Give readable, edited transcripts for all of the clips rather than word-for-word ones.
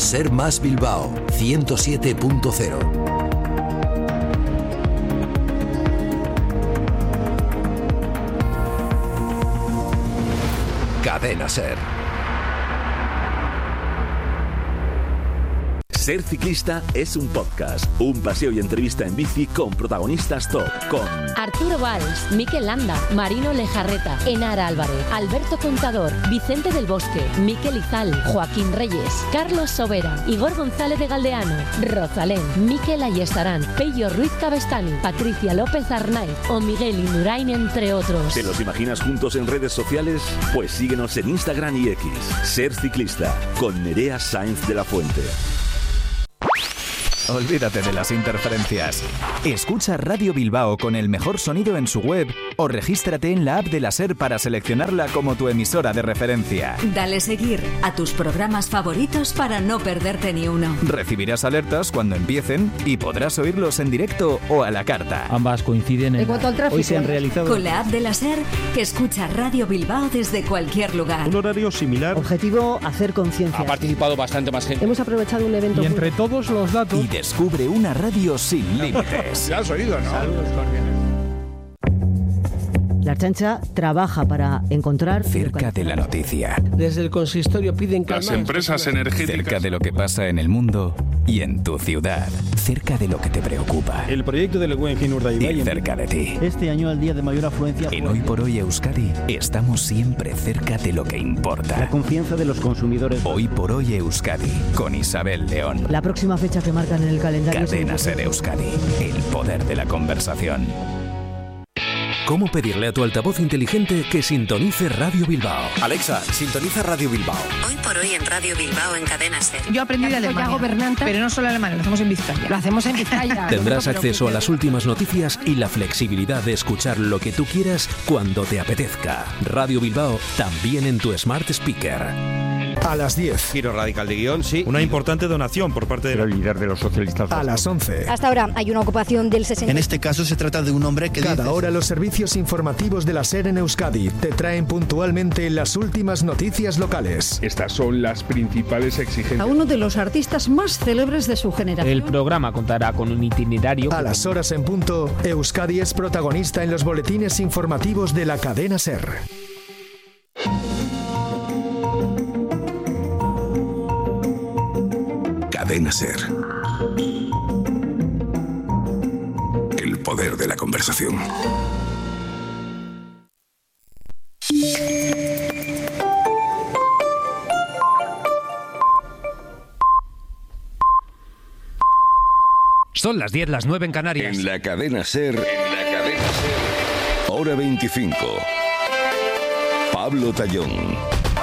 Ser Más Bilbao 107.0. Cadena Ser. Ser Ciclista es un podcast, un paseo y entrevista en bici con protagonistas top, con Arturo Valls, Mikel Landa, Marino Lejarreta, Enara Álvarez, Alberto Contador, Vicente del Bosque, Mikel Izal, Joaquín Reyes, Carlos Sobera, Igor González de Galdeano, Rosalén, Mikel Ayestarán, Pello Ruiz Cabestani, Patricia López Arnaiz o Miguel Indurain, entre otros. ¿Te los imaginas juntos en redes sociales? Pues síguenos en Instagram y X. Ser Ciclista, con Nerea Sáenz de la Fuente. Olvídate de las interferencias. Escucha Radio Bilbao con el mejor sonido en su web o regístrate en la app de la SER para seleccionarla como tu emisora de referencia. Dale seguir a tus programas favoritos para no perderte ni uno. Recibirás alertas cuando empiecen y podrás oírlos en directo o a la carta. Ambas coinciden en cuanto al tráfico, hoy se han realizado. Con la app de la SER, escucha Radio Bilbao desde cualquier lugar. Un horario similar. Objetivo, hacer conciencia. Ha participado bastante más gente. Hemos aprovechado un evento. Y entre todos los datos. Y descubre una radio sin límites. ¿Ya has oído, no? Saludos cordiales. La Ertzaintza trabaja para encontrar... Cerca de la noticia. Desde el consistorio piden calma. Las empresas energéticas. Cerca de lo que pasa en el mundo y en tu ciudad. Cerca de lo que te preocupa. El proyecto del Guggenheim Urdaibai. Y cerca de ti. Este año, el día de mayor afluencia. En Hoy por Hoy Euskadi, estamos siempre cerca de lo que importa. La confianza de los consumidores. Hoy por Hoy Euskadi, con Isabel León. La próxima fecha que marcan en el calendario... Cadena Ser Euskadi, el poder de la conversación. ¿Cómo pedirle a tu altavoz inteligente que sintonice Radio Bilbao? Alexa, sintoniza Radio Bilbao. Hoy por Hoy en Radio Bilbao en Cadena Ser. Yo aprendí de Alemania, pero no solo alemán, lo hacemos en Vizcaya. Lo hacemos en Vizcaya. Tendrás acceso a las últimas noticias y la flexibilidad de escuchar lo que tú quieras cuando te apetezca. Radio Bilbao, también en tu Smart Speaker. A las 10. Giro radical de guión, sí. Una importante donación por parte del líder de los socialistas. A las 11. Hasta ahora hay una ocupación del 60%. En este caso se trata de un hombre que Cada hora los servicios informativos de la SER en Euskadi te traen puntualmente las últimas noticias locales. Estas son las principales exigencias. A uno de los artistas más célebres de su generación. El programa contará con un itinerario. A las horas en punto, Euskadi es protagonista en los boletines informativos de la cadena SER. Cadena Ser. El poder de la conversación. Son las 10, las 9 en Canarias. En la cadena Ser. Hora 25. Pablo Tallón.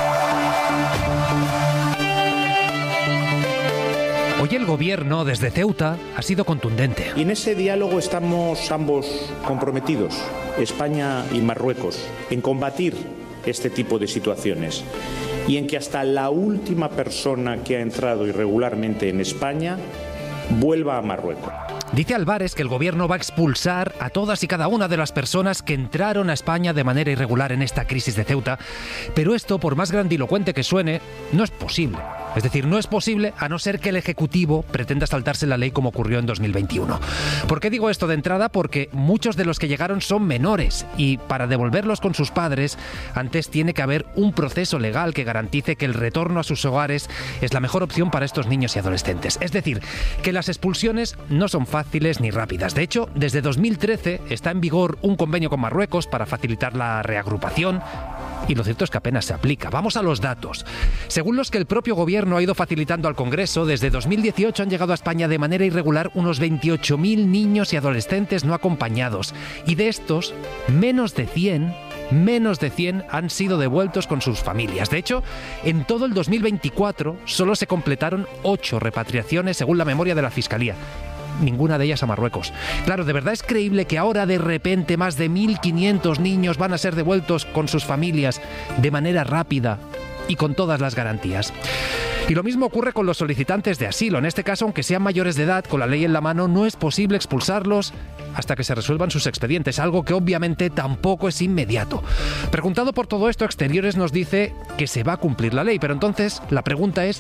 Hoy el gobierno, desde Ceuta, ha sido contundente. Y en ese diálogo estamos ambos comprometidos, España y Marruecos, en combatir este tipo de situaciones y en que hasta la última persona que ha entrado irregularmente en España vuelva a Marruecos. Dice Álvarez que el gobierno va a expulsar a todas y cada una de las personas que entraron a España de manera irregular en esta crisis de Ceuta, pero esto, por más grandilocuente que suene, no es posible. Es decir, no es posible a no ser que el Ejecutivo pretenda saltarse la ley como ocurrió en 2021. ¿Por qué digo esto de entrada? Porque muchos de los que llegaron son menores y para devolverlos con sus padres, antes tiene que haber un proceso legal que garantice que el retorno a sus hogares es la mejor opción para estos niños y adolescentes. Es decir, que las expulsiones no son fáciles ni rápidas. De hecho, desde 2013 está en vigor un convenio con Marruecos para facilitar la reagrupación y lo cierto es que apenas se aplica. Vamos a los datos. Según los que el propio gobierno ha ido facilitando al Congreso, desde 2018 han llegado a España de manera irregular unos 28.000 niños y adolescentes no acompañados. Y de estos, menos de 100 han sido devueltos con sus familias. De hecho, en todo el 2024 solo se completaron 8 repatriaciones según la memoria de la Fiscalía. Ninguna de ellas a Marruecos. Claro, ¿de verdad es creíble que ahora de repente más de 1.500 niños van a ser devueltos con sus familias de manera rápida y con todas las garantías? Y lo mismo ocurre con los solicitantes de asilo. En este caso, aunque sean mayores de edad, con la ley en la mano, no es posible expulsarlos hasta que se resuelvan sus expedientes, algo que obviamente tampoco es inmediato. Preguntado por todo esto, Exteriores nos dice que se va a cumplir la ley, pero entonces la pregunta es: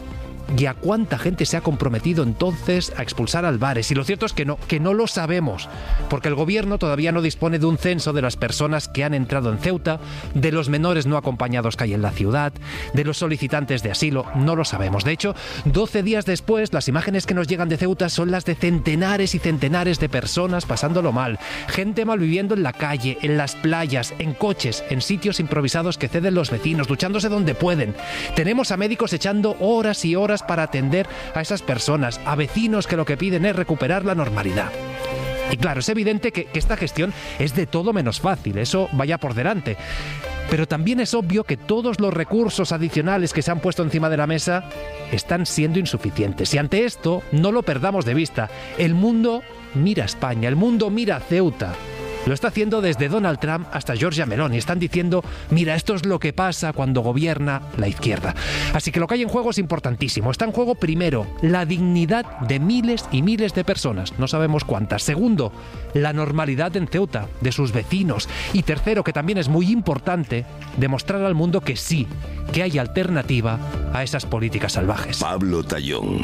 ¿Y a cuánta gente se ha comprometido entonces a expulsar al Bares? Y lo cierto es que no lo sabemos, porque el gobierno todavía no dispone de un censo de las personas que han entrado en Ceuta, de los menores no acompañados que hay en la ciudad, de los solicitantes de asilo. No lo sabemos. De hecho, 12 días después, las imágenes que nos llegan de Ceuta son las de centenares y centenares de personas pasándolo mal. Gente malviviendo en la calle, en las playas, en coches, en sitios improvisados que ceden los vecinos, duchándose donde pueden. Tenemos a médicos echando horas y horas para atender a esas personas, a vecinos que lo que piden es recuperar la normalidad. Y claro, es evidente que esta gestión es de todo menos fácil, eso vaya por delante. Pero también es obvio que todos los recursos adicionales que se han puesto encima de la mesa están siendo insuficientes. Y ante esto, no lo perdamos de vista. El mundo mira a España, el mundo mira a Ceuta. Lo está haciendo desde Donald Trump hasta Giorgia Meloni. Están diciendo, mira, esto es lo que pasa cuando gobierna la izquierda. Así que lo que hay en juego es importantísimo. Está en juego, primero, la dignidad de miles y miles de personas. No sabemos cuántas. Segundo, la normalidad en Ceuta, de sus vecinos. Y tercero, que también es muy importante, demostrar al mundo que sí, que hay alternativa a esas políticas salvajes. Pablo Tallón.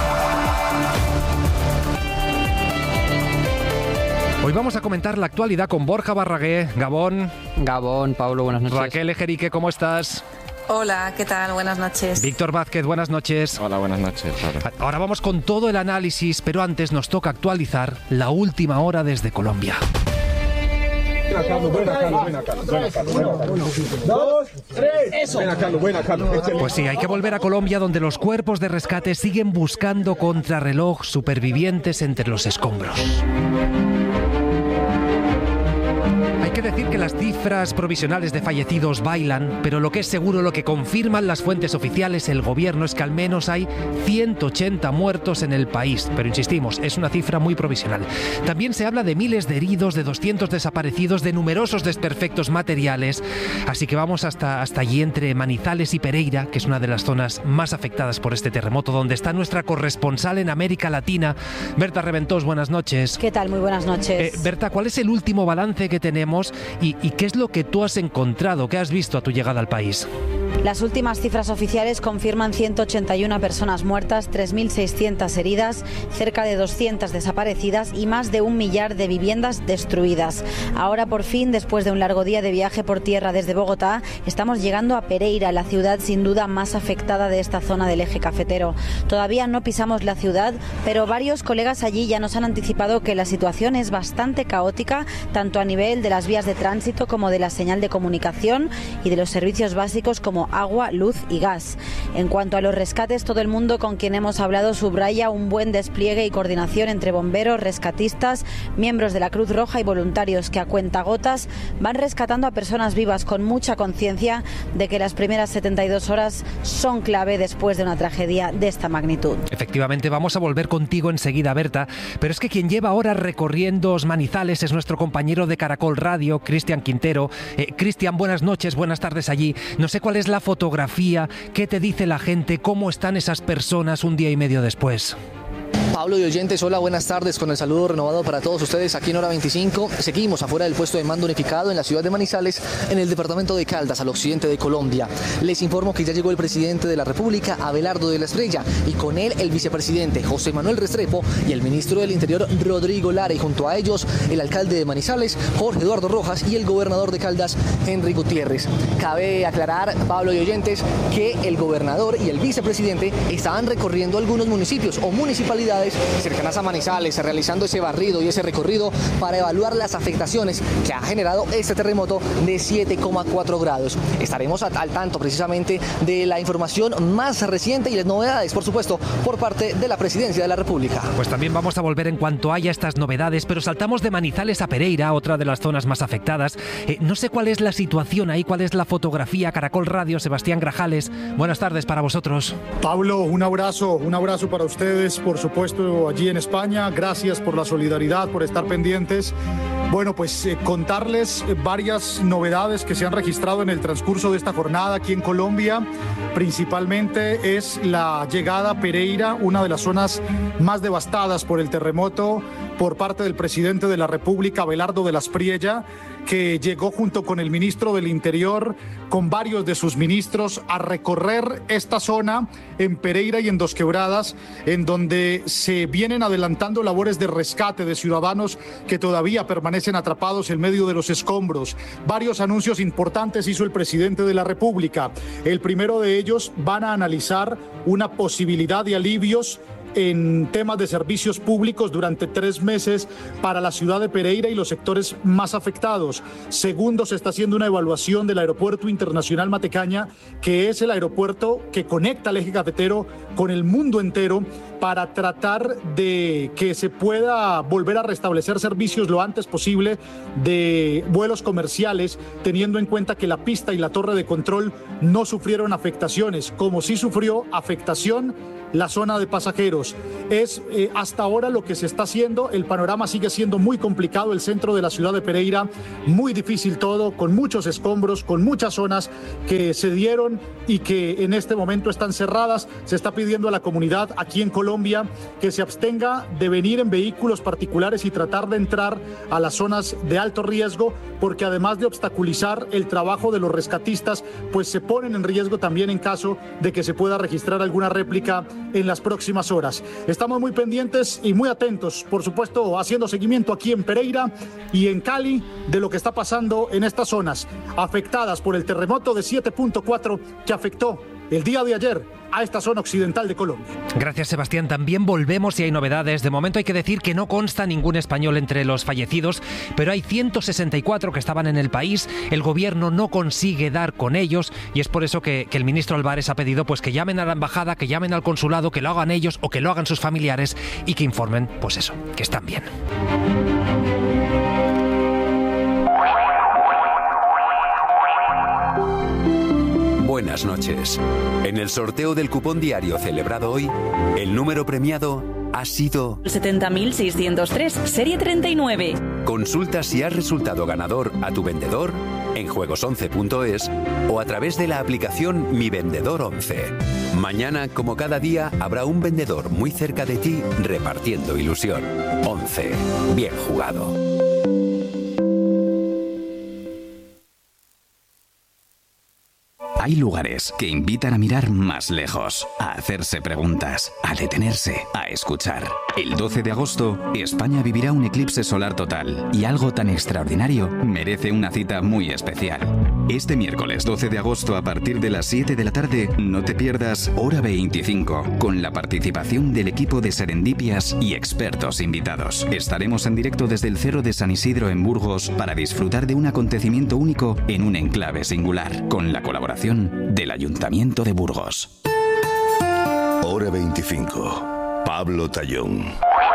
Hoy vamos a comentar la actualidad con Borja Barragué. Gabón. Gabón, Pablo, buenas noches. Raquel Ejerique, ¿cómo estás? Hola, ¿qué tal? Buenas noches. Víctor Vázquez, buenas noches. Hola, buenas noches. Ahora vamos con todo el análisis, pero antes nos toca actualizar la última hora desde Colombia. Pues sí, hay que volver a Colombia, donde los cuerpos de rescate siguen buscando contrarreloj supervivientes entre los escombros. Hay que decir que las cifras provisionales de fallecidos bailan, pero lo que es seguro, lo que confirman las fuentes oficiales, el gobierno, es que al menos hay 180 muertos en el país. Pero insistimos, es una cifra muy provisional. También se habla de miles de heridos, de 200 desaparecidos, de numerosos desperfectos materiales. Así que vamos hasta allí, entre Manizales y Pereira, que es una de las zonas más afectadas por este terremoto, donde está nuestra corresponsal en América Latina, Berta Reventós. Buenas noches. ¿Qué tal? Muy buenas noches. Berta, ¿cuál es el último balance que tenemos y qué es lo que tú has encontrado, qué has visto a tu llegada al país? Las últimas cifras oficiales confirman 181 personas muertas, 3.600 heridas, cerca de 200 desaparecidas y más de 1 millar de viviendas destruidas. Ahora, por fin, después de un largo día de viaje por tierra desde Bogotá, estamos llegando a Pereira, la ciudad sin duda más afectada de esta zona del eje cafetero. Todavía no pisamos la ciudad, pero varios colegas allí ya nos han anticipado que la situación es bastante caótica, tanto a nivel de las vías de tránsito como de la señal de comunicación y de los servicios básicos como agua, luz y gas. En cuanto a los rescates, todo el mundo con quien hemos hablado subraya un buen despliegue y coordinación entre bomberos, rescatistas, miembros de la Cruz Roja y voluntarios que a cuentagotas van rescatando a personas vivas, con mucha conciencia de que las primeras 72 horas son clave después de una tragedia de esta magnitud. Efectivamente, vamos a volver contigo enseguida, Berta, pero es que quien lleva horas recorriendo Manizales es nuestro compañero de Caracol Radio, Cristian Quintero. Cristian, buenas noches, buenas tardes allí. No sé cuál es la fotografía, qué te dice la gente, cómo están esas personas un día y medio después. Pablo y oyentes, hola, buenas tardes, con el saludo renovado para todos ustedes aquí en Hora 25. Seguimos afuera del puesto de mando unificado en la ciudad de Manizales, en el departamento de Caldas, al occidente de Colombia. Les informo que ya llegó el presidente de la República, Abelardo de la Espriella, y con él el vicepresidente José Manuel Restrepo y el ministro del Interior, Rodrigo Lara, y junto a ellos el alcalde de Manizales, Jorge Eduardo Rojas, y el gobernador de Caldas, Henry Gutiérrez. Cabe aclarar, Pablo y oyentes, que el gobernador y el vicepresidente estaban recorriendo algunos municipios o municipalidades cercanas a Manizales, realizando ese barrido y ese recorrido para evaluar las afectaciones que ha generado este terremoto de 7,4 grados. Estaremos al tanto precisamente de la información más reciente y las novedades, por supuesto, por parte de la Presidencia de la República. Pues también vamos a volver en cuanto haya estas novedades, pero saltamos de Manizales a Pereira, otra de las zonas más afectadas. No sé cuál es la situación ahí, cuál es la fotografía. Caracol Radio, Sebastián Grajales, buenas tardes para vosotros. Pablo, un abrazo para ustedes, por supuesto, allí en España. Gracias por la solidaridad, por estar pendientes. Bueno, pues contarles varias novedades que se han registrado en el transcurso de esta jornada aquí en Colombia. Principalmente es la llegada a Pereira, una de las zonas más devastadas por el terremoto, por parte del presidente de la República, Abelardo de la Espriella, que llegó junto con el ministro del Interior, con varios de sus ministros, a recorrer esta zona en Pereira y en Dos Quebradas, en donde se vienen adelantando labores de rescate de ciudadanos que todavía permanecen atrapados en medio de los escombros. Varios anuncios importantes hizo el presidente de la República. El primero de ellos, van a analizar una posibilidad de alivios en temas de servicios públicos durante 3 meses para la ciudad de Pereira y los sectores más afectados. Segundo, se está haciendo una evaluación del Aeropuerto Internacional Matecaña, que es el aeropuerto que conecta al eje cafetero con el mundo entero, para tratar de que se pueda volver a restablecer servicios lo antes posible de vuelos comerciales, teniendo en cuenta que la pista y la torre de control no sufrieron afectaciones, como sí sufrió afectación la zona de pasajeros. Es hasta ahora lo que se está haciendo. El panorama sigue siendo muy complicado. El centro de la ciudad de Pereira, muy difícil todo, con muchos escombros, con muchas zonas que se dieron y que en este momento están cerradas. Se está pidiendo a la comunidad aquí en Colombia que se abstenga de venir en vehículos particulares y tratar de entrar a las zonas de alto riesgo, porque además de obstaculizar el trabajo de los rescatistas, pues se ponen en riesgo también en caso de que se pueda registrar alguna réplica en las próximas horas. Estamos muy pendientes y muy atentos, por supuesto, haciendo seguimiento aquí en Pereira y en Cali de lo que está pasando en estas zonas afectadas por el terremoto de 7.4 que afectó el día de ayer a esta zona occidental de Colombia. Gracias, Sebastián. También volvemos si hay novedades. De momento hay que decir que no consta ningún español entre los fallecidos, pero hay 164 que estaban en el país. El gobierno no consigue dar con ellos y es por eso que el ministro Álvarez ha pedido pues que llamen a la embajada, que llamen al consulado, que lo hagan ellos o que lo hagan sus familiares y que informen, pues eso, que están bien. Buenas noches. En el sorteo del cupón diario celebrado hoy, el número premiado ha sido 70.603, serie 39. Consulta si has resultado ganador a tu vendedor en juegos11.es o a través de la aplicación Mi Vendedor 11. Mañana, como cada día, habrá un vendedor muy cerca de ti repartiendo ilusión. 11. Bien jugado. Hay lugares que invitan a mirar más lejos, a hacerse preguntas, a detenerse, a escuchar. El 12 de agosto, España vivirá un eclipse solar total y algo tan extraordinario merece una cita muy especial. Este miércoles 12 de agosto a partir de las 7 de la tarde, no te pierdas Hora 25, con la participación del equipo de Serendipias y expertos invitados. Estaremos en directo desde el Cerro de San Isidro en Burgos para disfrutar de un acontecimiento único en un enclave singular, con la colaboración del Ayuntamiento de Burgos. Hora 25. Pablo Tallón.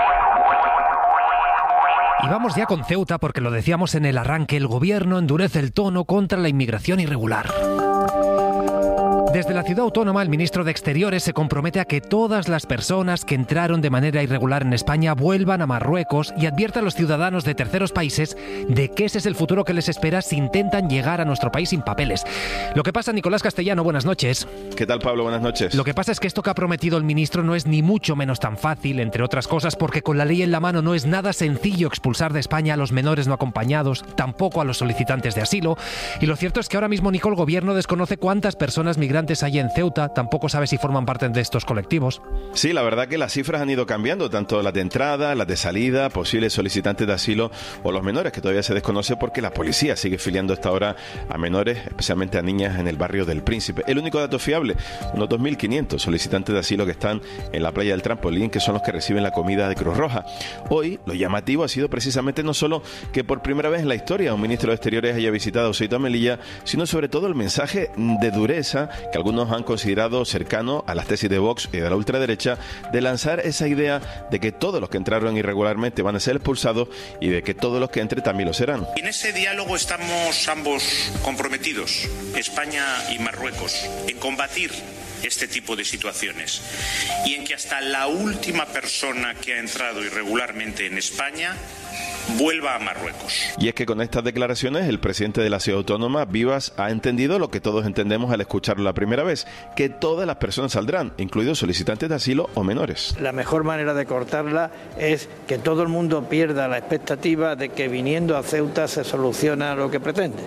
Y vamos ya con Ceuta, porque lo decíamos en el arranque, el gobierno endurece el tono contra la inmigración irregular. Desde la ciudad autónoma, el ministro de Exteriores se compromete a que todas las personas que entraron de manera irregular en España vuelvan a Marruecos y advierte a los ciudadanos de terceros países de que ese es el futuro que les espera si intentan llegar a nuestro país sin papeles. Lo que pasa, Nicolás Castellano, buenas noches. ¿Qué tal, Pablo? Buenas noches. Lo que pasa es que esto que ha prometido el ministro no es ni mucho menos tan fácil, entre otras cosas, porque con la ley en la mano no es nada sencillo expulsar de España a los menores no acompañados, tampoco a los solicitantes de asilo. Y lo cierto es que ahora mismo, Nico, el gobierno desconoce cuántas personas migrantes hay en Ceuta, tampoco sabe si forman parte de estos colectivos. Sí, la verdad que las cifras han ido cambiando, tanto las de entrada, las de salida, posibles solicitantes de asilo o los menores, que todavía se desconoce porque la policía sigue filiando hasta ahora a menores, especialmente a niñas en el barrio del Príncipe. El único dato fiable, unos 2.500 solicitantes de asilo que están en la playa del Trampolín, que son los que reciben la comida de Cruz Roja. Hoy, lo llamativo ha sido precisamente no solo que por primera vez en la historia un ministro de Exteriores haya visitado Ceuta y Melilla, sino sobre todo el mensaje de dureza que algunos han considerado cercano a las tesis de Vox y de la ultraderecha, de lanzar esa idea de que todos los que entraron irregularmente van a ser expulsados y de que todos los que entren también lo serán. En ese diálogo estamos ambos comprometidos, España y Marruecos, en combatir este tipo de situaciones y en que hasta la última persona que ha entrado irregularmente en España vuelva a Marruecos. Y es que con estas declaraciones el presidente de la ciudad autónoma, Vivas, ha entendido lo que todos entendemos al escucharlo la primera vez, que todas las personas saldrán, incluidos solicitantes de asilo o menores. La mejor manera de cortarla es que todo el mundo pierda la expectativa de que viniendo a Ceuta se soluciona lo que pretende.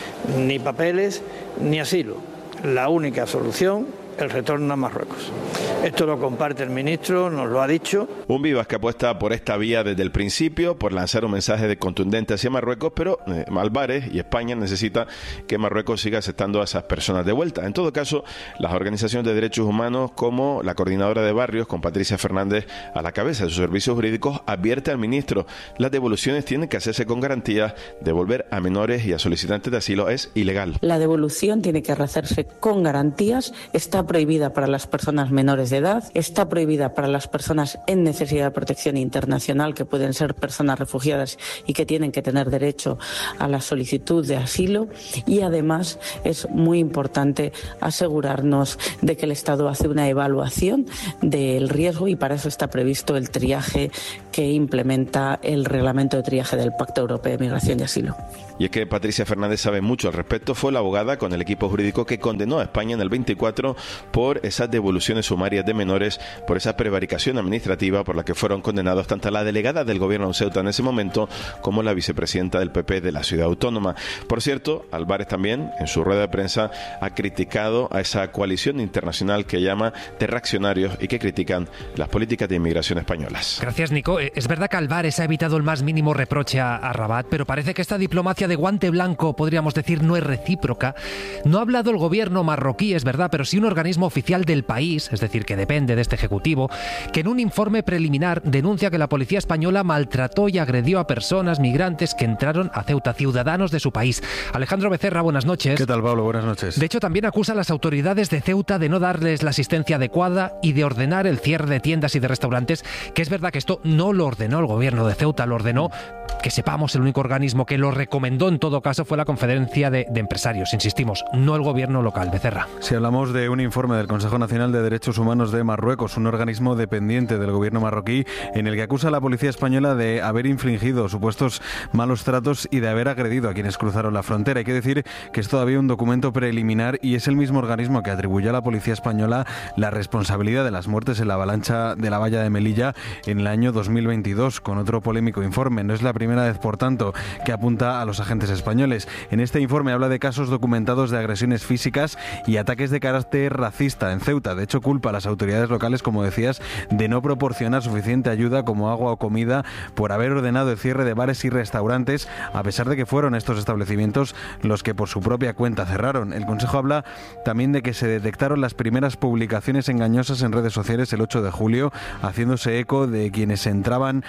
Ni papeles ni asilo. La única solución, el retorno a Marruecos. Esto lo comparte el ministro, nos lo ha dicho. Un Vivas que apuesta por esta vía desde el principio, por lanzar un mensaje de contundente hacia Marruecos, pero Álvarez y España necesita que Marruecos siga aceptando a esas personas de vuelta. En todo caso, las organizaciones de derechos humanos, como la Coordinadora de Barrios, con Patricia Fernández a la cabeza de sus servicios jurídicos, advierte al ministro: las devoluciones tienen que hacerse con garantías. Devolver a menores y a solicitantes de asilo es ilegal. La devolución tiene que hacerse con garantías. Está prohibida para las personas menores de edad, está prohibida para las personas en necesidad de protección internacional, que pueden ser personas refugiadas y que tienen que tener derecho a la solicitud de asilo, y además es muy importante asegurarnos de que el Estado hace una evaluación del riesgo, y para eso está previsto el triaje que implementa el reglamento de triaje del Pacto Europeo de Migración y Asilo. Y es que Patricia Fernández sabe mucho al respecto. Fue la abogada con el equipo jurídico que condenó a España en el 24 por esas devoluciones sumarias de menores, por esa prevaricación administrativa por la que fueron condenados tanto la delegada del gobierno en Ceuta en ese momento como la vicepresidenta del PP de la ciudad autónoma. Por cierto, Álvarez también, en su rueda de prensa, ha criticado a esa coalición internacional que llama de reaccionarios y que critican las políticas de inmigración españolas. Gracias, Nico. Es verdad que Álvarez ha evitado el más mínimo reproche a Rabat, pero parece que esta diplomacia de guante blanco, podríamos decir, no es recíproca. No ha hablado el gobierno marroquí, es verdad, pero sí un organismo oficial del país, es decir, que depende de este ejecutivo, que en un informe preliminar denuncia que la policía española maltrató y agredió a personas migrantes que entraron a Ceuta, ciudadanos de su país. Alejandro Becerra, buenas noches. ¿Qué tal, Pablo? Buenas noches. De hecho, también acusa a las autoridades de Ceuta de no darles la asistencia adecuada y de ordenar el cierre de tiendas y de restaurantes, que es verdad que esto no lo ordenó el gobierno de Ceuta, lo ordenó, que sepamos, el único organismo que lo recomendó en todo caso fue la Conferencia de Empresarios, insistimos, no el gobierno local. Becerra. Si hablamos de un informe del Consejo Nacional de Derechos Humanos de Marruecos, un organismo dependiente del gobierno marroquí, en el que acusa a la policía española de haber infligido supuestos malos tratos y de haber agredido a quienes cruzaron la frontera. Hay que decir que es todavía un documento preliminar y es el mismo organismo que atribuyó a la policía española la responsabilidad de las muertes en la avalancha de la valla de Melilla en el año 2022, con otro polémico informe. No es la primera vez, por tanto, que apunta a los agentes españoles. En este informe habla de casos documentados de agresiones físicas y ataques de carácter racista en Ceuta. De hecho, culpa a las autoridades locales, como decías, de no proporcionar suficiente ayuda como agua o comida, por haber ordenado el cierre de bares y restaurantes, a pesar de que fueron estos establecimientos los que por su propia cuenta cerraron. El Consejo habla también de que se detectaron las primeras publicaciones engañosas en redes sociales el 8 de julio, haciéndose eco de que quienes entraban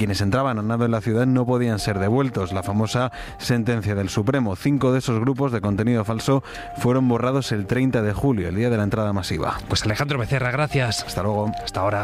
a nado en la ciudad no podían ser devueltos. La famosa sentencia del Supremo. 5 de esos grupos de contenido falso fueron borrados el 30 de julio, el día de la entrada masiva. Pues Alejandro Becerra, gracias. Hasta luego. Hasta ahora.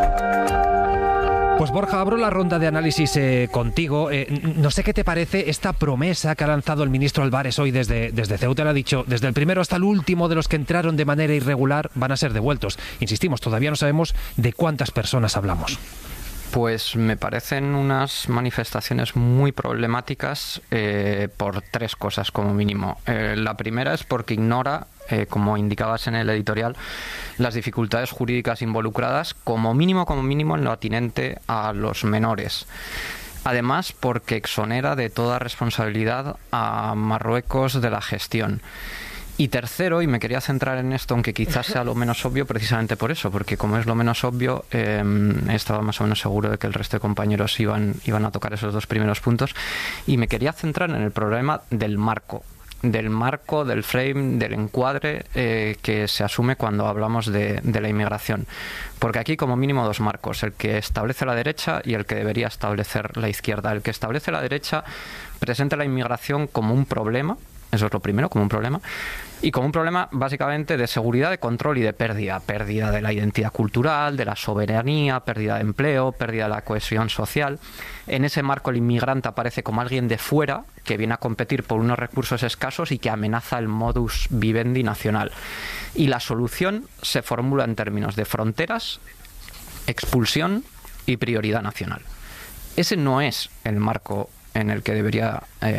Pues Borja, abro la ronda de análisis contigo. No sé qué te parece esta promesa que ha lanzado el ministro Álvarez hoy desde Ceuta. Le ha dicho, desde el primero hasta el último de los que entraron de manera irregular van a ser devueltos. Insistimos, todavía no sabemos de cuántas personas hablamos. Pues me parecen unas manifestaciones muy problemáticas por 3 cosas como mínimo. La primera es porque ignora, como indicabas en el editorial, las dificultades jurídicas involucradas, como mínimo en lo atinente a los menores. Además, porque exonera de toda responsabilidad a Marruecos de la gestión. Y tercero, y me quería centrar en esto, aunque quizás sea lo menos obvio, precisamente por eso, porque como es lo menos obvio, estaba más o menos seguro de que el resto de compañeros iban a tocar esos 2 primeros puntos, y me quería centrar en el problema del marco, del frame, del encuadre que se asume cuando hablamos de la inmigración. Porque aquí como mínimo 2 marcos, el que establece la derecha y el que debería establecer la izquierda. El que establece la derecha presenta la inmigración como un problema. Eso es lo primero, como un problema. Y como un problema básicamente de seguridad, de control y de pérdida. Pérdida de la identidad cultural, de la soberanía, pérdida de empleo, pérdida de la cohesión social. En ese marco el inmigrante aparece como alguien de fuera que viene a competir por unos recursos escasos y que amenaza el modus vivendi nacional. Y la solución se formula en términos de fronteras, expulsión y prioridad nacional. Ese no es el marco en el que debería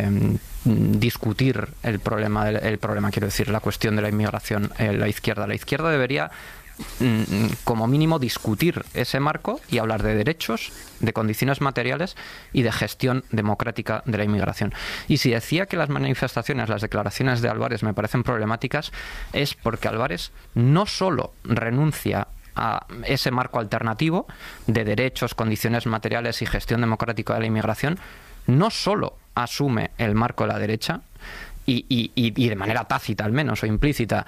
discutir el problema, quiero decir, la cuestión de la inmigración la izquierda. La izquierda debería, como mínimo, discutir ese marco y hablar de derechos, de condiciones materiales y de gestión democrática de la inmigración. Y si decía que las manifestaciones, las declaraciones de Álvarez me parecen problemáticas, es porque Álvarez no solo renuncia a ese marco alternativo de derechos, condiciones materiales y gestión democrática de la inmigración, no solo asume el marco de la derecha y de manera tácita al menos o implícita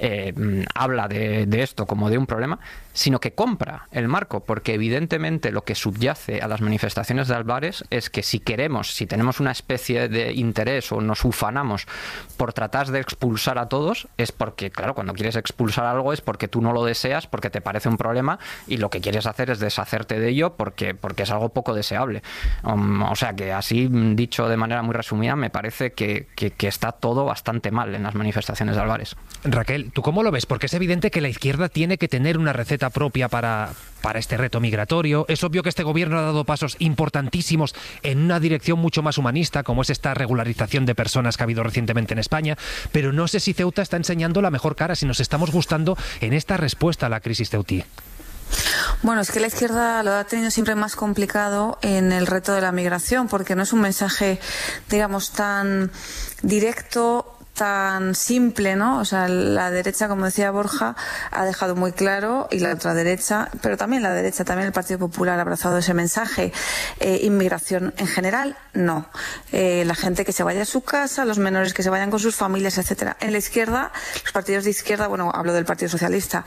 habla de esto como de un problema, sino que compra el marco, porque evidentemente lo que subyace a las manifestaciones de Álvarez es que si tenemos una especie de interés o nos ufanamos por tratar de expulsar a todos, es porque, claro, cuando quieres expulsar algo es porque tú no lo deseas, porque te parece un problema y lo que quieres hacer es deshacerte de ello porque es algo poco deseable. O sea que así, dicho de manera muy resumida, me parece que está todo bastante mal en las manifestaciones de Álvarez. Raquel, ¿tú cómo lo ves? Porque es evidente que la izquierda tiene que tener una receta propia para este reto migratorio. Es obvio que este gobierno ha dado pasos importantísimos en una dirección mucho más humanista, como es esta regularización de personas que ha habido recientemente en España, pero no sé si Ceuta está enseñando la mejor cara, si nos estamos gustando en esta respuesta a la crisis ceutí. Bueno, es que la izquierda lo ha tenido siempre más complicado en el reto de la migración, porque no es un mensaje, digamos, tan directo, tan simple, ¿no? O sea, la derecha, como decía Borja, ha dejado muy claro, y la ultraderecha, pero también la derecha, también el Partido Popular ha abrazado ese mensaje. Inmigración en general, no. La gente que se vaya a su casa, los menores que se vayan con sus familias, etcétera. En la izquierda, los partidos de izquierda, bueno, hablo del Partido Socialista,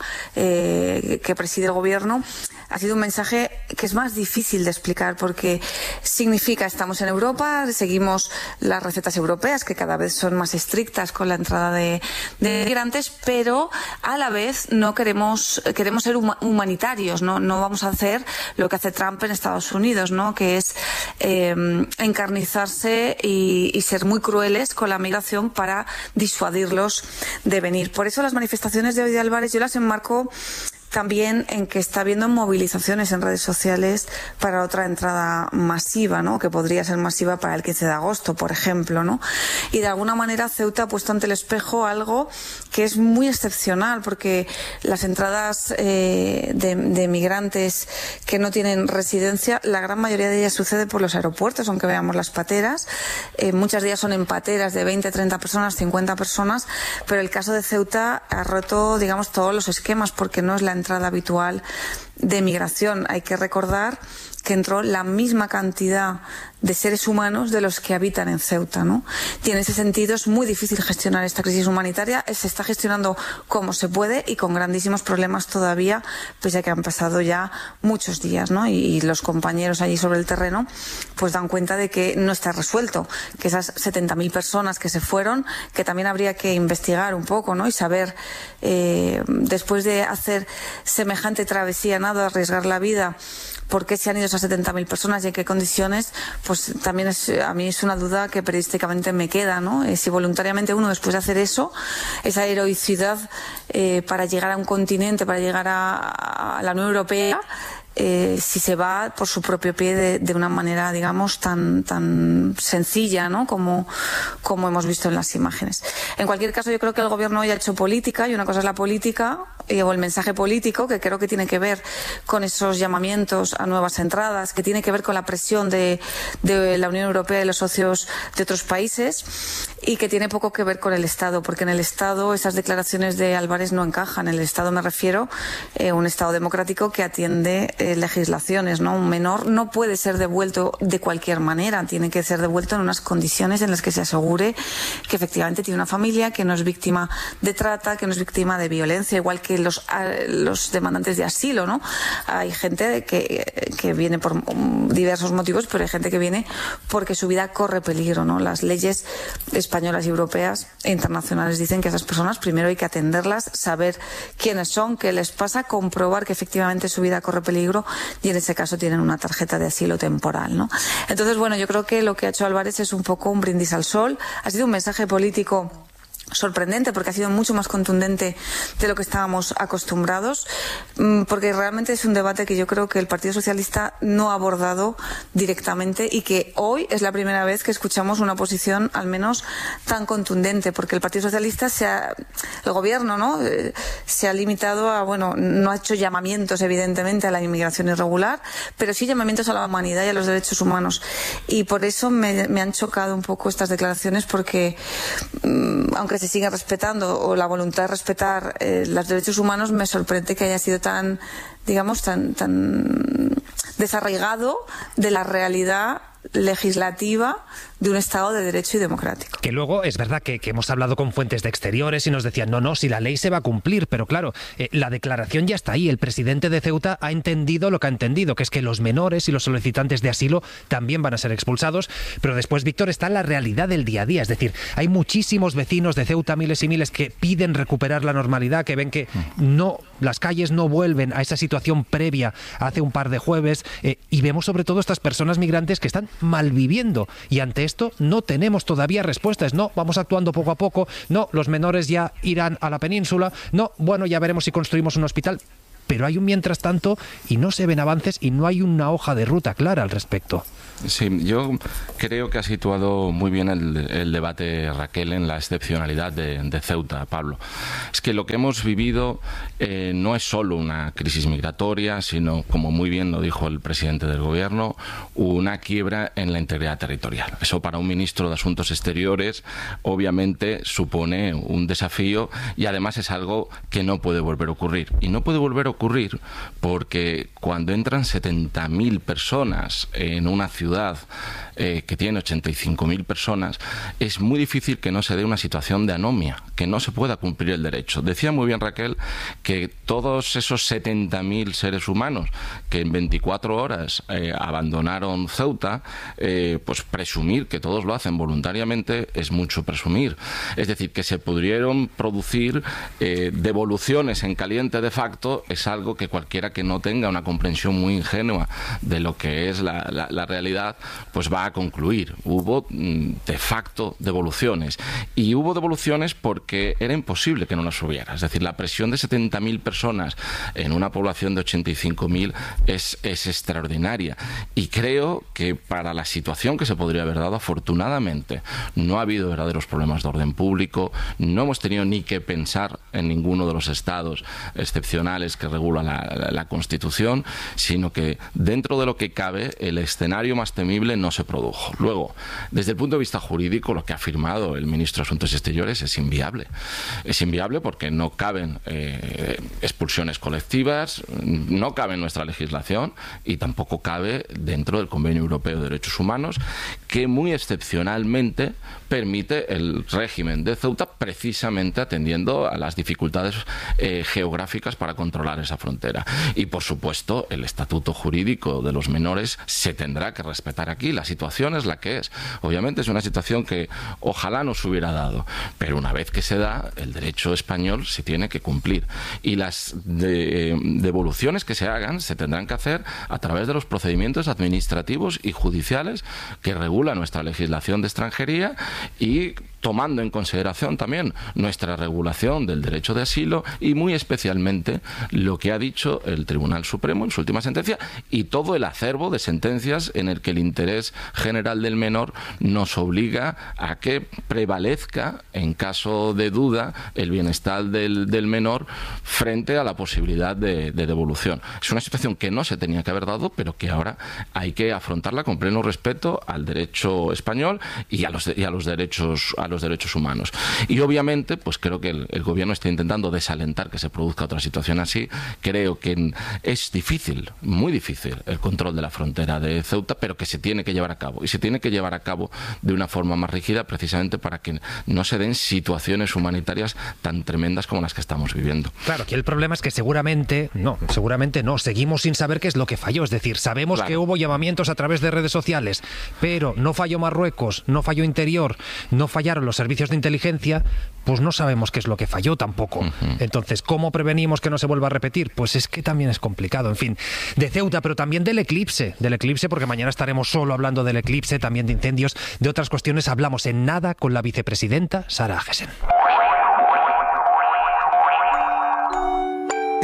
que preside el gobierno, ha sido un mensaje que es más difícil de explicar, porque significa estamos en Europa, seguimos las recetas europeas, que cada vez son más estrictas con la entrada de migrantes, pero a la vez no queremos ser humanitarios, no vamos a hacer lo que hace Trump en Estados Unidos, ¿no? Que es encarnizarse y ser muy crueles con la migración para disuadirlos de venir. Por eso las manifestaciones de hoy de Álvarez yo las enmarco también en que está habiendo movilizaciones en redes sociales para otra entrada masiva, ¿no? Que podría ser masiva para el 15 de agosto, por ejemplo, ¿no? Y de alguna manera Ceuta ha puesto ante el espejo algo que es muy excepcional, porque las entradas de migrantes que no tienen residencia, la gran mayoría de ellas sucede por los aeropuertos, aunque veamos las pateras. Muchas de ellas son en pateras de 20, 30 personas, 50 personas, pero el caso de Ceuta ha roto, digamos, todos los esquemas, porque no es la entrada habitual de migración. Hay que recordar que entró la misma cantidad de seres humanos de los que habitan en Ceuta, ¿no? Y en ese sentido es muy difícil gestionar esta crisis humanitaria. Se está gestionando como se puede y con grandísimos problemas todavía, pese a que han pasado ya muchos días, ¿no? Y los compañeros allí sobre el terreno pues dan cuenta de que no está resuelto, que esas 70.000 personas que se fueron, que también habría que investigar un poco, ¿no? Y saber, después de hacer semejante travesía, nada, arriesgar la vida, por qué se han ido esas 70.000 personas y en qué condiciones, pues también a mí es una duda que periodísticamente me queda, ¿no? Si voluntariamente uno, después de hacer eso, esa heroicidad para llegar a un continente, para llegar a la Unión Europea, si se va por su propio pie de una manera, digamos, tan sencilla, ¿no? Como hemos visto en las imágenes. En cualquier caso, yo creo que el gobierno hoy ha hecho política, y una cosa es la política o el mensaje político, que creo que tiene que ver con esos llamamientos a nuevas entradas, que tiene que ver con la presión de la Unión Europea y los socios de otros países, y que tiene poco que ver con el Estado, porque en el Estado esas declaraciones de Álvarez no encajan. En el Estado me refiero a un Estado democrático que atiende legislaciones, ¿no? Un menor no puede ser devuelto de cualquier manera, tiene que ser devuelto en unas condiciones en las que se asegure que efectivamente tiene una familia, que no es víctima de trata, que no es víctima de violencia, igual que los demandantes de asilo, ¿no? Hay gente que viene por diversos motivos, pero hay gente que viene porque su vida corre peligro, ¿no? Las leyes españolas y europeas e internacionales dicen que a esas personas primero hay que atenderlas, saber quiénes son, qué les pasa, comprobar que efectivamente su vida corre peligro, y en ese caso tienen una tarjeta de asilo temporal, ¿no? Entonces, bueno, yo creo que lo que ha hecho Álvarez es un poco un brindis al sol. Ha sido un mensaje político sorprendente, porque ha sido mucho más contundente de lo que estábamos acostumbrados, porque realmente es un debate que yo creo que el Partido Socialista no ha abordado directamente y que hoy es la primera vez que escuchamos una posición al menos tan contundente, porque el Partido Socialista el gobierno, ¿no?, se ha limitado a, bueno, no ha hecho llamamientos evidentemente a la inmigración irregular, pero sí llamamientos a la humanidad y a los derechos humanos, y por eso me han chocado un poco estas declaraciones, porque aunque se sigue respetando, o la voluntad de respetar los derechos humanos, me sorprende que haya sido tan desarraigado de la realidad legislativa de un Estado de Derecho y democrático. Que luego es verdad que hemos hablado con fuentes de exteriores y nos decían, no, si la ley se va a cumplir, pero claro, la declaración ya está ahí. El presidente de Ceuta ha entendido lo que ha entendido, que es que los menores y los solicitantes de asilo también van a ser expulsados, pero después, Víctor, está la realidad del día a día. Es decir, hay muchísimos vecinos de Ceuta, miles y miles, que piden recuperar la normalidad, que ven que las calles no vuelven a esa situación previa hace un par de jueves, y vemos sobre todo estas personas migrantes que están malviviendo, y ante esto no tenemos todavía respuestas. No, vamos actuando poco a poco. No, los menores ya irán a la península. No, bueno, ya veremos si construimos un hospital. Pero hay un mientras tanto y no se ven avances y no hay una hoja de ruta clara al respecto. Sí, yo creo que ha situado muy bien el debate, Raquel, en la excepcionalidad de Ceuta, Pablo. Es que lo que hemos vivido no es solo una crisis migratoria, sino, como muy bien lo dijo el presidente del gobierno, una quiebra en la integridad territorial. Eso para un ministro de Asuntos Exteriores obviamente supone un desafío, y además es algo que no puede volver a ocurrir. Y no puede volver a ocurrir porque cuando entran 70.000 personas en una ciudad que tiene 85.000 personas, es muy difícil que no se dé una situación de anomia, que no se pueda cumplir el derecho. Decía muy bien Raquel que todos esos 70.000 seres humanos que en 24 horas abandonaron Ceuta, pues presumir que todos lo hacen voluntariamente es mucho presumir. Es decir, que se pudieron producir devoluciones en caliente de facto es algo que cualquiera que no tenga una comprensión muy ingenua de lo que es la realidad, pues va a concluir. Hubo de facto devoluciones, y hubo devoluciones porque era imposible que no las hubiera. Es decir, la presión de 70.000 personas en una población de 85.000 es extraordinaria, y creo que para la situación que se podría haber dado, afortunadamente no ha habido verdaderos problemas de orden público, no hemos tenido ni que pensar en ninguno de los estados excepcionales que regula la Constitución, sino que dentro de lo que cabe el escenario más temible no se produjo. Luego, desde el punto de vista jurídico, lo que ha afirmado el ministro de Asuntos Exteriores es inviable. Es inviable porque no caben expulsiones colectivas, no cabe en nuestra legislación, y tampoco cabe dentro del Convenio Europeo de Derechos Humanos, que muy excepcionalmente permite el régimen de Ceuta, precisamente atendiendo a las dificultades geográficas para controlar esa frontera. Y, por supuesto, el estatuto jurídico de los menores se tendrá que respetar aquí. La situación es la que es. Obviamente es una situación que ojalá no se hubiera dado, pero una vez que se da, el derecho español se tiene que cumplir, y las devoluciones que se hagan se tendrán que hacer a través de los procedimientos administrativos y judiciales que regula nuestra legislación de extranjería, y tomando en consideración también nuestra regulación del derecho de asilo, y muy especialmente lo que ha dicho el Tribunal Supremo en su última sentencia, y todo el acervo de sentencias en el que el interés general del menor nos obliga a que prevalezca, en caso de duda, el bienestar del menor frente a la posibilidad de devolución. Es una situación que no se tenía que haber dado, pero que ahora hay que afrontarla con pleno respeto al derecho español y a los derechos humanos. Y obviamente, pues creo que el gobierno está intentando desalentar que se produzca otra situación así. Creo que es difícil, muy difícil, el control de la frontera de Ceuta, pero que se tiene que llevar a cabo, y se tiene que llevar a cabo de una forma más rígida, precisamente para que no se den situaciones humanitarias tan tremendas como las que estamos viviendo. Claro, aquí el problema es que seguramente no, seguimos sin saber qué es lo que falló. Es decir, sabemos que hubo llamamientos a través de redes sociales, pero no falló Marruecos, no falló Interior, no fallaron los servicios de inteligencia, pues no sabemos qué es lo que falló tampoco. Entonces, ¿cómo prevenimos que no se vuelva a repetir? Pues es que también es complicado. En fin, de Ceuta, pero también del eclipse, porque mañana estaremos solo hablando del eclipse, también de incendios, de otras cuestiones hablamos en nada con la vicepresidenta Sara Agesen.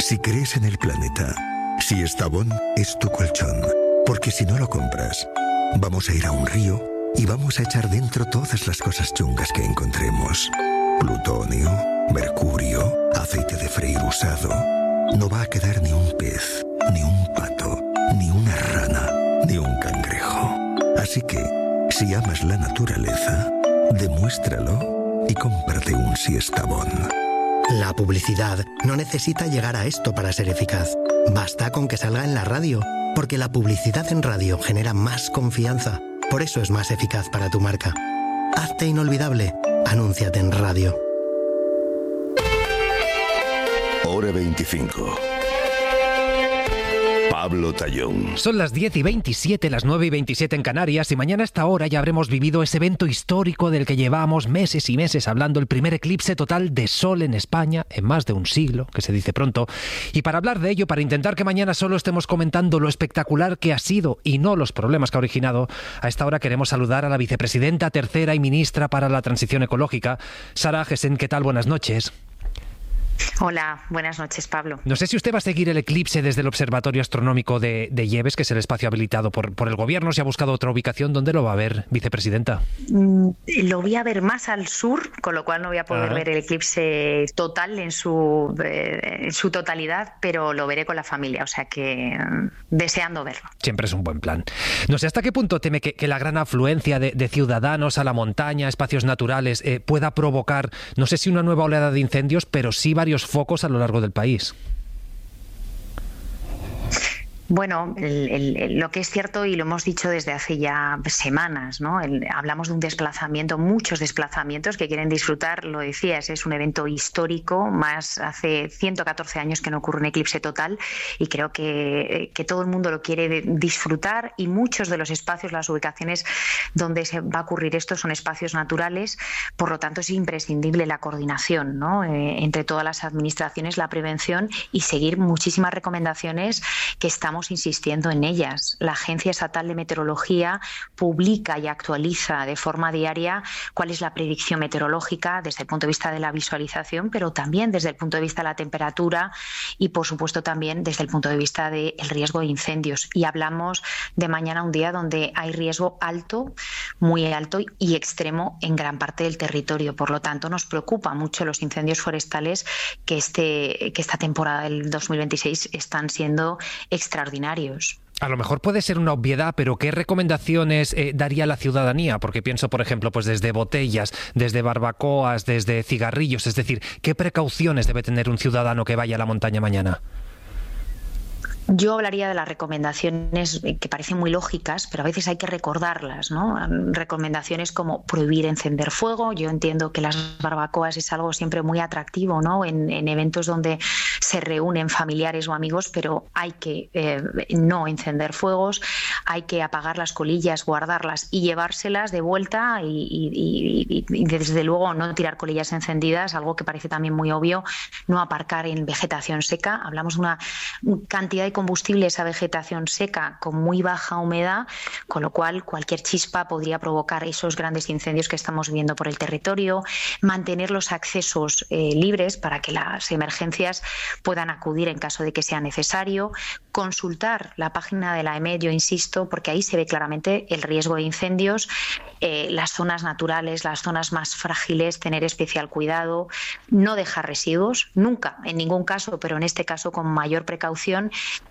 Si crees en el planeta, Si Estavón es tu colchón. Porque si no lo compras, vamos a ir a un río y vamos a echar dentro todas las cosas chungas que encontremos. Plutonio, mercurio, aceite de freír usado. No va a quedar ni un pez, ni un pato, ni una rana, ni un cangrejo. Así que, si amas la naturaleza, demuéstralo y cómprate un Siestabón. La publicidad no necesita llegar a esto para ser eficaz. Basta con que salga en la radio, porque la publicidad en radio genera más confianza. Por eso es más eficaz para tu marca. Hazte inolvidable. Anúnciate en radio. Hora 25. Pablo Tallón. Son las 10:27, las 9:27 en Canarias, y mañana a esta hora ya habremos vivido ese evento histórico del que llevamos meses y meses hablando, el primer eclipse total de sol en España en más de un siglo, que se dice pronto. Y para hablar de ello, para intentar que mañana solo estemos comentando lo espectacular que ha sido y no los problemas que ha originado, a esta hora queremos saludar a la vicepresidenta tercera y ministra para la Transición Ecológica, Sara Agesen. ¿Qué tal? Buenas noches. Hola, buenas noches, Pablo. No sé si usted va a seguir el eclipse desde el Observatorio Astronómico de Lleves, que es el espacio habilitado por el gobierno. ¿Se ha buscado otra ubicación? ¿Dónde lo va a ver, vicepresidenta? Lo voy a ver más al sur, con lo cual no voy a poder ver el eclipse total en su totalidad, pero lo veré con la familia, o sea que deseando verlo. Siempre es un buen plan. No sé hasta qué punto teme que la gran afluencia de ciudadanos a la montaña, espacios naturales, pueda provocar, no sé si una nueva oleada de incendios, pero sí varios focos a lo largo del país. Bueno, lo que es cierto, y lo hemos dicho desde hace ya semanas, ¿no? Hablamos de un desplazamiento, muchos desplazamientos que quieren disfrutar, lo decías, es un evento histórico, más hace 114 años que no ocurre un eclipse total, y creo que todo el mundo lo quiere disfrutar, y muchos de los espacios, las ubicaciones donde se va a ocurrir esto son espacios naturales, por lo tanto es imprescindible la coordinación, ¿no? Entre todas las administraciones, la prevención y seguir muchísimas recomendaciones que estamos insistiendo en ellas. La Agencia Estatal de Meteorología publica y actualiza de forma diaria cuál es la predicción meteorológica desde el punto de vista de la visualización, pero también desde el punto de vista de la temperatura y, por supuesto, también desde el punto de vista del riesgo de incendios. Y hablamos de mañana, un día donde hay riesgo alto, muy alto y extremo en gran parte del territorio. Por lo tanto, nos preocupa mucho los incendios forestales que esta temporada del 2026 están siendo extraordinarios. A lo mejor puede ser una obviedad, pero ¿qué recomendaciones daría la ciudadanía? Porque pienso, por ejemplo, pues desde botellas, desde barbacoas, desde cigarrillos. Es decir, ¿qué precauciones debe tener un ciudadano que vaya a la montaña mañana? Yo hablaría de las recomendaciones que parecen muy lógicas, pero a veces hay que recordarlas, ¿no? Recomendaciones como prohibir encender fuego. Yo entiendo que las barbacoas es algo siempre muy atractivo, ¿no? En eventos donde se reúnen familiares o amigos, pero hay que no encender fuegos, hay que apagar las colillas, guardarlas y llevárselas de vuelta y desde luego no tirar colillas encendidas, algo que parece también muy obvio, no aparcar en vegetación seca. Hablamos de una cantidad de combustible, esa vegetación seca con muy baja humedad, con lo cual cualquier chispa podría provocar esos grandes incendios que estamos viendo por el territorio. Mantener los accesos libres para que las emergencias puedan acudir en caso de que sea necesario. Consultar la página de la EMET, yo insisto, porque ahí se ve claramente el riesgo de incendios, las zonas naturales, las zonas más frágiles, tener especial cuidado, no dejar residuos, nunca, en ningún caso, pero en este caso con mayor precaución,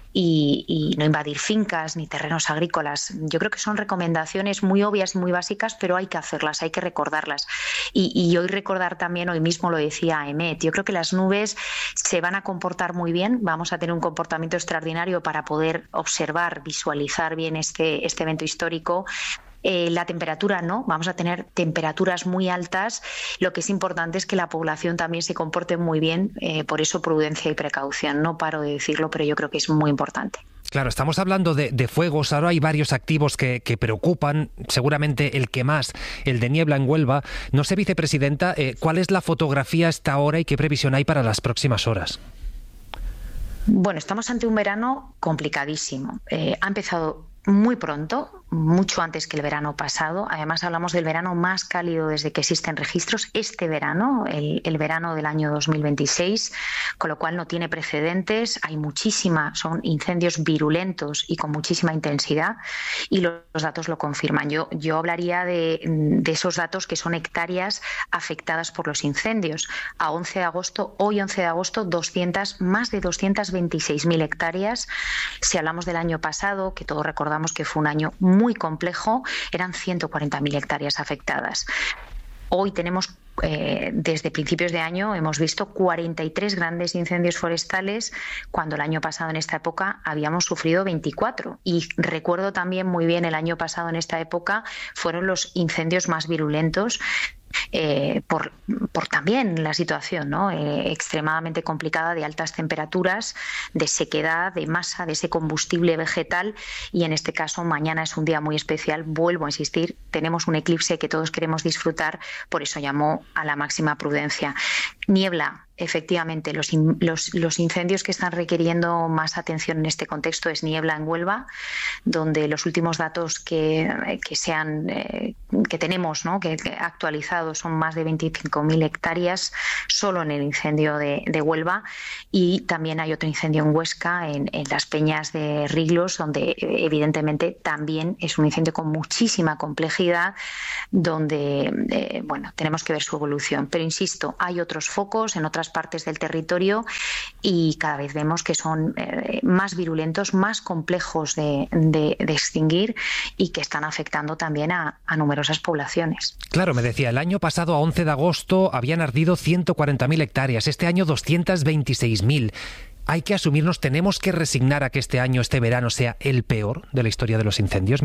y no invadir fincas ni terrenos agrícolas. Yo creo que son recomendaciones muy obvias y muy básicas, pero hay que hacerlas, hay que recordarlas. Y hoy recordar también, hoy mismo lo decía EMET, yo creo que las nubes se van a comportar muy bien, vamos a tener un comportamiento extraordinario para poder observar, visualizar bien este evento histórico. La temperatura no, vamos a tener temperaturas muy altas. Lo que es importante es que la población también se comporte muy bien, por eso prudencia y precaución. No paro de decirlo, pero yo creo que es muy importante. Claro, estamos hablando de fuegos, ahora hay varios activos que preocupan, seguramente el que más, el de niebla en Huelva. No sé, vicepresidenta, ¿cuál es la fotografía a esta hora y qué previsión hay para las próximas horas? Bueno, estamos ante un verano complicadísimo. Ha empezado muy pronto, mucho antes que el verano pasado. Además, hablamos del verano más cálido desde que existen registros. Este verano, el verano del año 2026, con lo cual no tiene precedentes. Son incendios virulentos y con muchísima intensidad, y los datos lo confirman. Yo hablaría de esos datos que son hectáreas afectadas por los incendios. Hoy 11 de agosto, más de 226.000 hectáreas. Si hablamos del año pasado, que todos recordamos que fue un año muy complejo, eran 140.000 hectáreas afectadas. Hoy tenemos, desde principios de año, hemos visto 43 grandes incendios forestales, cuando el año pasado en esta época habíamos sufrido 24. Y recuerdo también muy bien el año pasado en esta época fueron los incendios más virulentos. Por también la situación, ¿no? Extremadamente complicada, de altas temperaturas, de sequedad, de masa de ese combustible vegetal, y en este caso mañana es un día muy especial. Vuelvo a insistir, tenemos un eclipse que todos queremos disfrutar, por eso llamo a la máxima prudencia. Niebla. Efectivamente, los incendios que están requiriendo más atención en este contexto es niebla en Huelva, donde los últimos datos que tenemos, ¿no?, que actualizados, son más de 25.000 hectáreas solo en el incendio de Huelva, y también hay otro incendio en Huesca, en las Peñas de Riglos, donde evidentemente también es un incendio con muchísima complejidad, donde tenemos que ver su evolución. Pero insisto, hay otros focos en otras partes del territorio, y cada vez vemos que son más virulentos, más complejos de extinguir, y que están afectando también a numerosas poblaciones. Claro, me decía, el año pasado a 11 de agosto habían ardido 140.000 hectáreas, este año 226.000. Hay que asumirnos, tenemos que resignar a que este año, este verano, sea el peor de la historia de los incendios.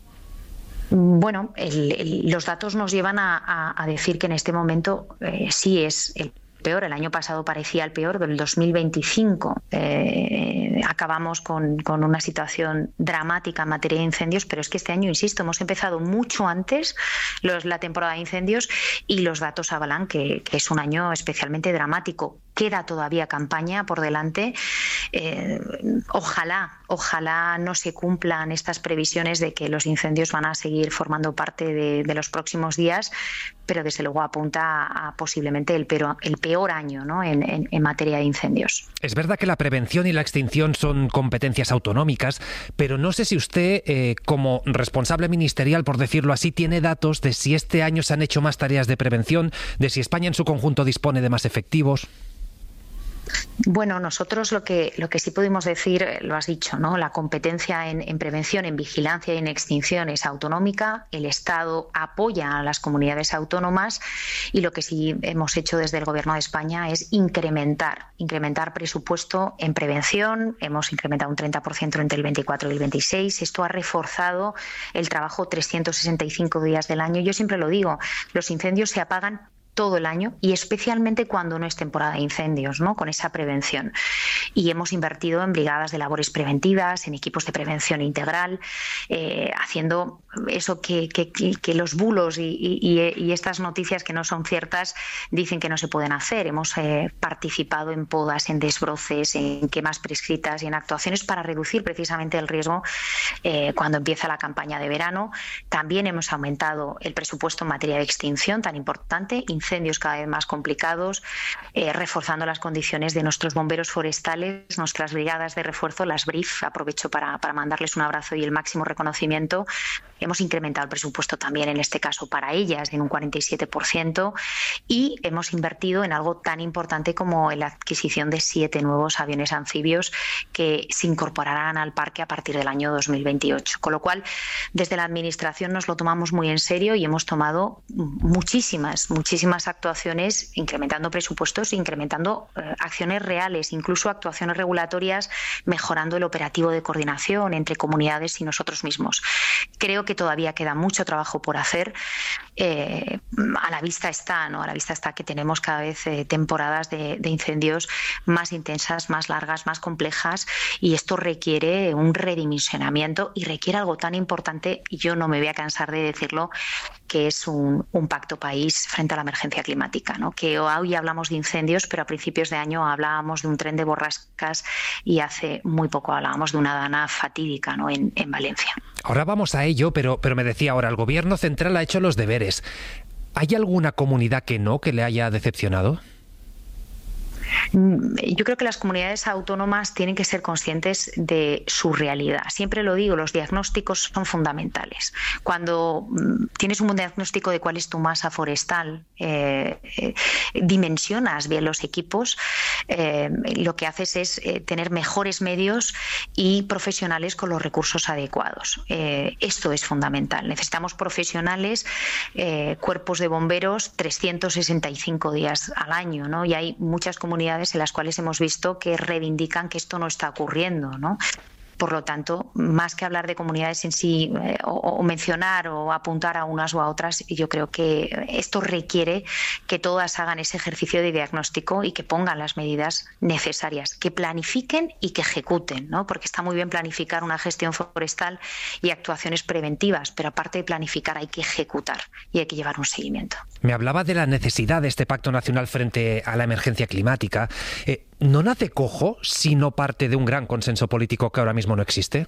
Bueno, los datos nos llevan a decir que en este momento sí es el peor. El año pasado parecía el peor, del 2025 acabamos con una situación dramática en materia de incendios, pero es que este año, insisto, hemos empezado mucho antes la temporada de incendios, y los datos avalan que es un año especialmente dramático. Queda todavía campaña por delante. Ojalá no se cumplan estas previsiones de que los incendios van a seguir formando parte de los próximos días, pero desde luego apunta a posiblemente el peor año, ¿no?, en materia de incendios. Es verdad que la prevención y la extinción son competencias autonómicas, pero no sé si usted, como responsable ministerial, por decirlo así, tiene datos de si este año se han hecho más tareas de prevención, de si España en su conjunto dispone de más efectivos. Bueno, nosotros lo que sí pudimos decir, lo has dicho, ¿no? La competencia en prevención, en vigilancia y en extinción es autonómica. El Estado apoya a las comunidades autónomas, y lo que sí hemos hecho desde el Gobierno de España es incrementar presupuesto en prevención. Hemos incrementado un 30% entre el 24 y el 26. Esto ha reforzado el trabajo 365 días del año. Yo siempre lo digo, los incendios se apagan todo el año, y especialmente cuando no es temporada de incendios, ¿no?, con esa prevención. Y hemos invertido en brigadas de labores preventivas, en equipos de prevención integral, haciendo eso que los bulos y estas noticias que no son ciertas dicen que no se pueden hacer. Hemos participado en podas, en desbroces, en quemas prescritas y en actuaciones para reducir precisamente el riesgo cuando empieza la campaña de verano. También hemos aumentado el presupuesto en materia de extinción, tan importante, incendios cada vez más complicados, reforzando las condiciones de nuestros bomberos forestales, nuestras brigadas de refuerzo, las BRIF. Aprovecho para mandarles un abrazo y el máximo reconocimiento. Hemos incrementado el presupuesto también, en este caso, para ellas en un 47%, y hemos invertido en algo tan importante como la adquisición de 7 nuevos aviones anfibios que se incorporarán al parque a partir del año 2028. Con lo cual, desde la Administración nos lo tomamos muy en serio y hemos tomado muchísimas actuaciones, incrementando presupuestos, incrementando acciones reales, incluso actuaciones regulatorias, mejorando el operativo de coordinación entre comunidades y nosotros mismos. Creo que todavía queda mucho trabajo por hacer. A la vista está que tenemos cada vez temporadas de incendios más intensas, más largas, más complejas, y esto requiere un redimensionamiento y requiere algo tan importante, y yo no me voy a cansar de decirlo, que es un pacto país frente a la emergencia climática, ¿no? Que hoy hablamos de incendios, pero a principios de año hablábamos de un tren de borrascas y hace muy poco hablábamos de una dana fatídica, ¿no? en Valencia. Ahora vamos a ello, pero me decía ahora, el Gobierno central ha hecho los deberes. ¿Hay alguna comunidad que le haya decepcionado? Yo creo que las comunidades autónomas tienen que ser conscientes de su realidad. Siempre lo digo, los diagnósticos son fundamentales. Cuando tienes un buen diagnóstico de cuál es tu masa forestal, dimensionas bien los equipos, lo que haces es tener mejores medios y profesionales con los recursos adecuados. Esto es fundamental. Necesitamos profesionales, cuerpos de bomberos 365 días al año, ¿no? Y hay muchas comunidades en las cuales hemos visto que reivindican que esto no está ocurriendo, ¿no? Por lo tanto, más que hablar de comunidades en sí o mencionar o apuntar a unas o a otras, yo creo que esto requiere que todas hagan ese ejercicio de diagnóstico y que pongan las medidas necesarias, que planifiquen y que ejecuten, ¿no? Porque está muy bien planificar una gestión forestal y actuaciones preventivas, pero aparte de planificar hay que ejecutar y hay que llevar un seguimiento. Me hablaba de la necesidad de este pacto nacional frente a la emergencia climática. ¿No nace cojo si no parte de un gran consenso político que ahora mismo no existe?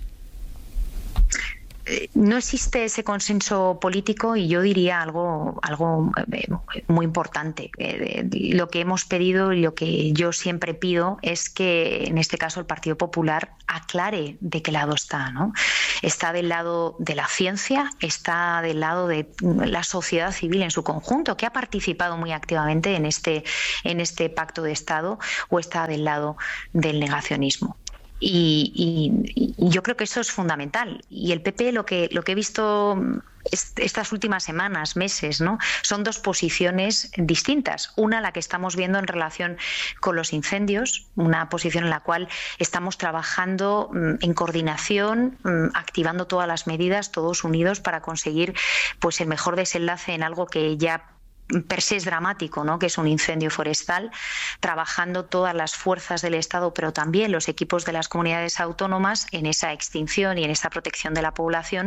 No existe ese consenso político y yo diría algo muy importante. Lo que hemos pedido y lo que yo siempre pido es que en este caso el Partido Popular aclare de qué lado está, ¿no? Está del lado de la ciencia, está del lado de la sociedad civil en su conjunto, que ha participado muy activamente en este pacto de Estado, o está del lado del negacionismo. Y yo creo que eso es fundamental. Y el PP, lo que he visto estas últimas semanas, meses, ¿no? Son dos posiciones distintas. Una, la que estamos viendo en relación con los incendios, una posición en la cual estamos trabajando en coordinación, activando todas las medidas, todos unidos para conseguir pues el mejor desenlace en algo que ya per se es dramático, ¿no? Que es un incendio forestal, trabajando todas las fuerzas del Estado, pero también los equipos de las comunidades autónomas en esa extinción y en esa protección de la población.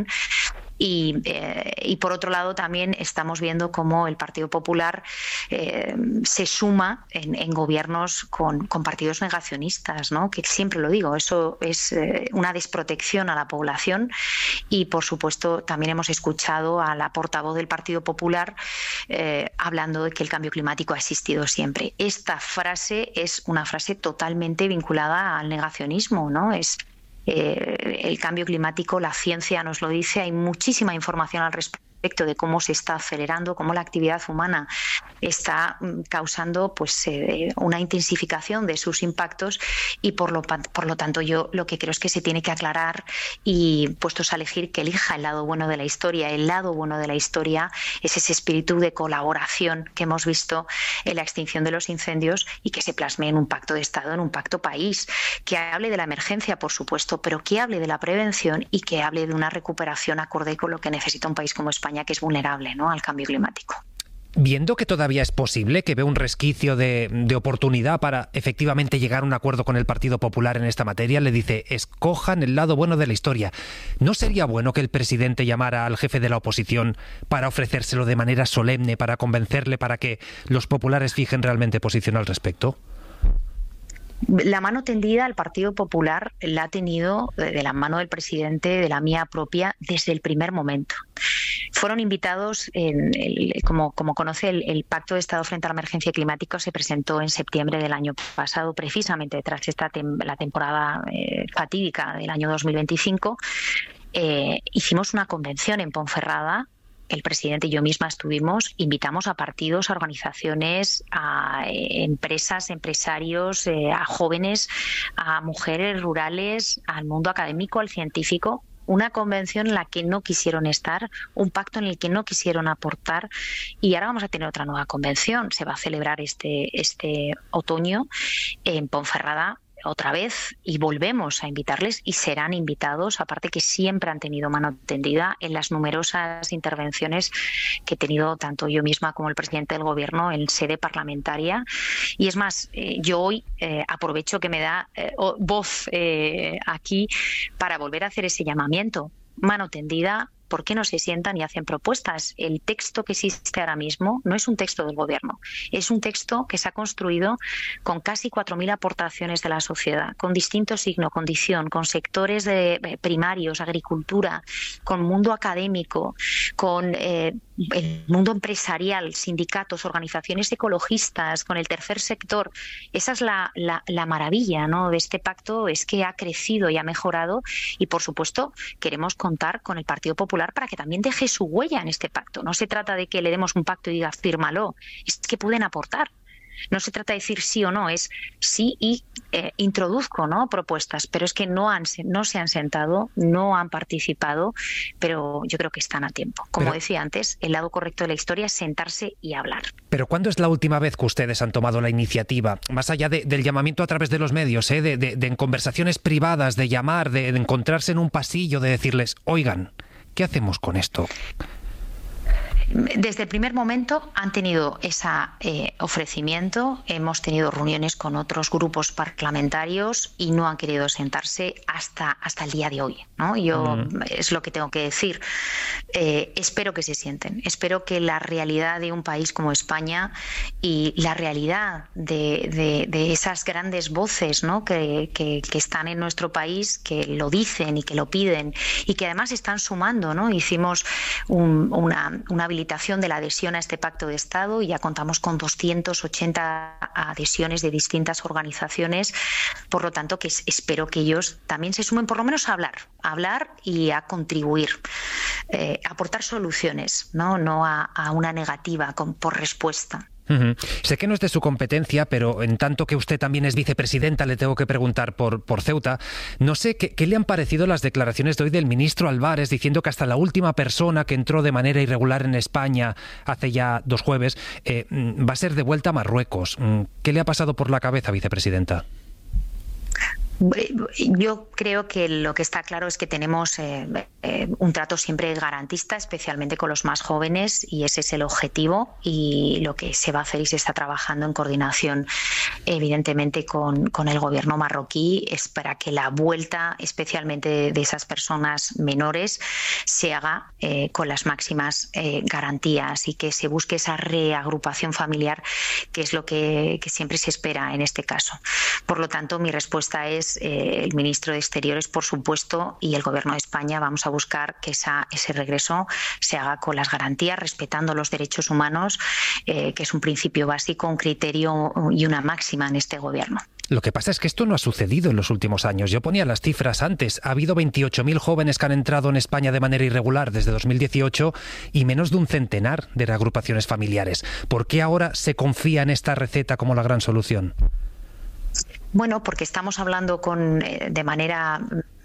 Y por otro lado también estamos viendo cómo el Partido Popular se suma en gobiernos con partidos negacionistas, ¿no? Que siempre lo digo, eso es una desprotección a la población. Y por supuesto también hemos escuchado a la portavoz del Partido Popular hablando de que el cambio climático ha existido siempre. Esta frase es una frase totalmente vinculada al negacionismo, ¿no? El cambio climático, la ciencia nos lo dice, hay muchísima información al respecto de cómo se está acelerando, cómo la actividad humana está causando pues una intensificación de sus impactos y por lo tanto yo lo que creo es que se tiene que aclarar y puestos a elegir que elija el lado bueno de la historia. El lado bueno de la historia es ese espíritu de colaboración que hemos visto en la extinción de los incendios y que se plasme en un pacto de Estado, en un pacto país, que hable de la emergencia, por supuesto, pero que hable de la prevención y que hable de una recuperación acorde con lo que necesita un país como España, que es vulnerable, ¿no?, al cambio climático. Viendo que todavía es posible, que ve un resquicio de oportunidad para efectivamente llegar a un acuerdo con el Partido Popular en esta materia, le dice, escojan el lado bueno de la historia. ¿No sería bueno que el presidente llamara al jefe de la oposición para ofrecérselo de manera solemne, para convencerle, para que los populares fijen realmente posición al respecto? La mano tendida al Partido Popular la ha tenido de la mano del presidente, de la mía propia, desde el primer momento. Fueron invitados, como conoce, el Pacto de Estado frente a la emergencia climática se presentó en septiembre del año pasado, precisamente tras la temporada fatídica del año 2025. Hicimos una convención en Ponferrada. El presidente y yo misma estuvimos, invitamos a partidos, a organizaciones, a empresas, empresarios, a jóvenes, a mujeres rurales, al mundo académico, al científico. Una convención en la que no quisieron estar, un pacto en el que no quisieron aportar, y ahora vamos a tener otra nueva convención. Se va a celebrar este otoño en Ponferrada otra vez y volvemos a invitarles y serán invitados, aparte que siempre han tenido mano tendida en las numerosas intervenciones que he tenido tanto yo misma como el presidente del Gobierno en sede parlamentaria. Y es más, yo hoy aprovecho que me da voz aquí para volver a hacer ese llamamiento. Mano tendida, ¿por qué no se sientan y hacen propuestas? El texto que existe ahora mismo no es un texto del Gobierno, es un texto que se ha construido con casi 4.000 aportaciones de la sociedad, con distinto signo, condición, con sectores primarios, agricultura, con mundo académico, con el mundo empresarial, sindicatos, organizaciones ecologistas, con el tercer sector. Esa es la maravilla, ¿no?, de este pacto, es que ha crecido y ha mejorado, y por supuesto queremos contar con el Partido Popular para que también deje su huella en este pacto. No se trata de que le demos un pacto y diga fírmalo, es que pueden aportar. No se trata de decir sí o no, es sí y introduzco, ¿no?, propuestas, pero es que no se han sentado, no han participado, pero yo creo que están a tiempo. Como decía antes, el lado correcto de la historia es sentarse y hablar. Pero ¿cuándo es la última vez que ustedes han tomado la iniciativa? Más allá del llamamiento a través de los medios, de en conversaciones privadas, de llamar, de encontrarse en un pasillo, de decirles, oigan, ¿qué hacemos con esto? Desde el primer momento han tenido ese ofrecimiento, hemos tenido reuniones con otros grupos parlamentarios y no han querido sentarse hasta el día de hoy, ¿no? Yo es lo que tengo que decir. Espero que se sienten, espero que la realidad de un país como España y la realidad de esas grandes voces, ¿no?, que están en nuestro país, que lo dicen y que lo piden y que además están sumando, ¿no? Hicimos una habilitación de la adhesión a este pacto de Estado y ya contamos con 280 adhesiones de distintas organizaciones, por lo tanto que espero que ellos también se sumen por lo menos a hablar y a contribuir, a aportar soluciones, no a una negativa por respuesta. Sé que no es de su competencia, pero en tanto que usted también es vicepresidenta, le tengo que preguntar por Ceuta. No sé qué le han parecido las declaraciones de hoy del ministro Álvarez diciendo que hasta la última persona que entró de manera irregular en España hace ya 2 jueves va a ser devuelta a Marruecos. ¿Qué le ha pasado por la cabeza, vicepresidenta? Yo creo que lo que está claro es que tenemos un trato siempre garantista, especialmente con los más jóvenes, y ese es el objetivo, y lo que se va a hacer y se está trabajando en coordinación evidentemente con el gobierno marroquí es para que la vuelta especialmente de esas personas menores se haga con las máximas garantías y que se busque esa reagrupación familiar, que es lo que siempre se espera en este caso. Por lo tanto, mi respuesta es el ministro de Exteriores, por supuesto, y el Gobierno de España vamos a buscar que ese regreso se haga con las garantías, respetando los derechos humanos, que es un principio básico, un criterio y una máxima en este Gobierno. Lo que pasa es que esto no ha sucedido en los últimos años. Yo ponía las cifras antes. Ha habido 28.000 jóvenes que han entrado en España de manera irregular desde 2018 y menos de un centenar de reagrupaciones familiares. ¿Por qué ahora se confía en esta receta como la gran solución? Bueno, porque estamos hablando de manera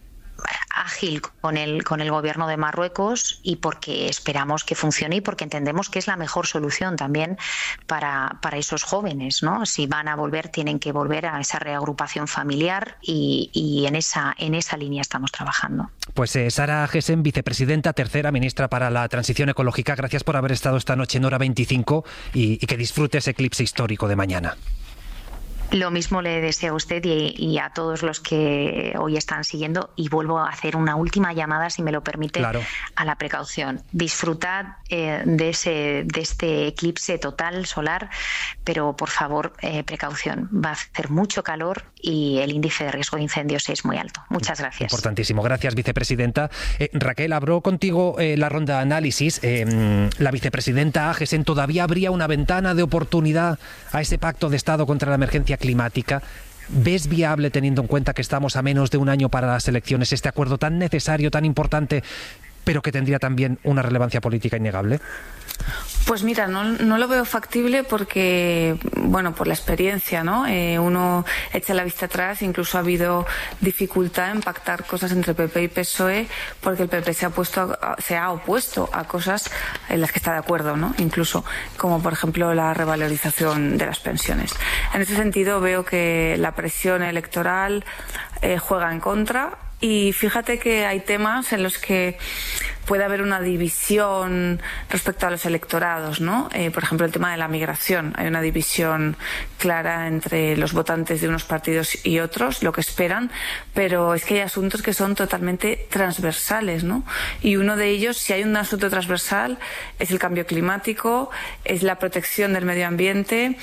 ágil con el gobierno de Marruecos y porque esperamos que funcione y porque entendemos que es la mejor solución también para esos jóvenes, ¿no? Si van a volver, tienen que volver a esa reagrupación familiar y en esa línea estamos trabajando. Pues Sara Agesen, vicepresidenta, tercera ministra para la transición ecológica, gracias por haber estado esta noche en Hora 25 y que disfrute ese eclipse histórico de mañana. Lo mismo le deseo a usted y a todos los que hoy están siguiendo, y vuelvo a hacer una última llamada, si me lo permite, claro, a la precaución. Disfrutad de este eclipse total solar, pero por favor, precaución. Va a hacer mucho calor y el índice de riesgo de incendios es muy alto. Muchas gracias. Importantísimo. Gracias, vicepresidenta. Raquel, abro contigo la ronda de análisis. La vicepresidenta Agesen, ¿todavía habría una ventana de oportunidad a ese pacto de Estado contra la emergencia climática? ¿Ves viable, teniendo en cuenta que estamos a menos de un año para las elecciones, este acuerdo tan necesario, tan importante, pero que tendría también una relevancia política innegable? Pues mira, no lo veo factible porque, bueno, por la experiencia, ¿no? Uno echa la vista atrás, incluso ha habido dificultad en pactar cosas entre PP y PSOE porque el PP se ha opuesto a cosas en las que está de acuerdo, ¿no? Incluso, como por ejemplo la revalorización de las pensiones. En ese sentido veo que la presión electoral juega en contra. Y fíjate que hay temas en los que puede haber una división respecto a los electorados, ¿no? Por ejemplo, el tema de la migración. Hay una división clara entre los votantes de unos partidos y otros, lo que esperan, pero es que hay asuntos que son totalmente transversales, ¿no? Y uno de ellos, si hay un asunto transversal, es el cambio climático, es la protección del medio ambiente,